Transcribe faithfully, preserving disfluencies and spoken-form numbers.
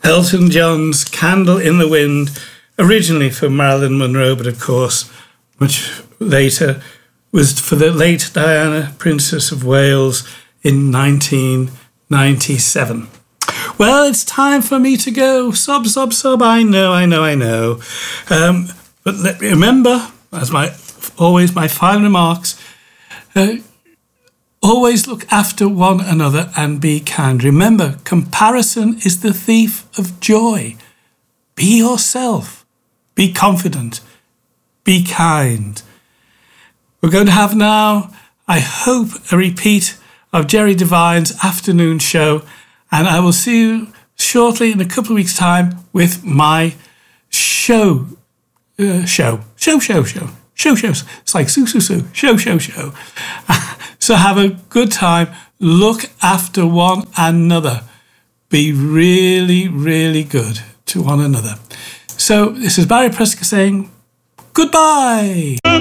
Elton John's Candle in the Wind, originally for Marilyn Monroe, but of course, much later, was for the late Diana, Princess of Wales, in nineteen ninety-seven. Well, it's time for me to go. Sob, sob, sob. I know, I know, I know. Um, but let, remember, as my always my final remarks, uh, always look after one another and be kind. Remember, comparison is the thief of joy. Be yourself. Be confident. Be kind. We're going to have now, I hope, a repeat of Jerry Devine's afternoon show, and I will see you shortly in a couple of weeks' time with my show, uh, show, show, show, show, show, shows. It's like Sue, Sue, Sue, show, show, show. So have a good time. Look after one another. Be really, really good to one another. So this is Barry Prescott saying goodbye.